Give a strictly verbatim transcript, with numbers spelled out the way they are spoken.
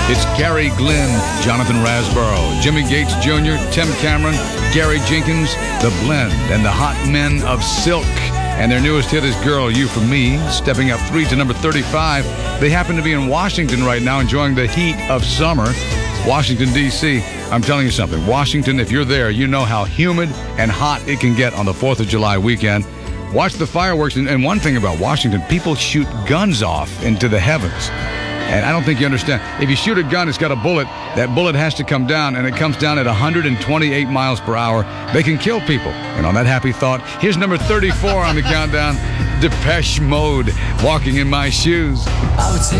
It's Gary Glenn, Jonathan Rasborough, Jimmy Gates Junior, Tim Cameron, Gary Jenkins, The Blend, and the Hot Men of Silk. And their newest hit is Girl, You For Me, stepping up three to number thirty-five. They happen to be in Washington right now enjoying the heat of summer. Washington, D C I'm telling you something. Washington, if you're there, you know how humid and hot it can get on the fourth of July weekend. Watch the fireworks. And, and one thing about Washington, people shoot guns off into the heavens. And I don't think you understand. If you shoot a gun, it's got a bullet. That bullet has to come down, and it comes down at one hundred twenty-eight miles per hour. They can kill people. And on that happy thought, here's number thirty-four on the countdown, Depeche Mode, Walking in My Shoes. I would take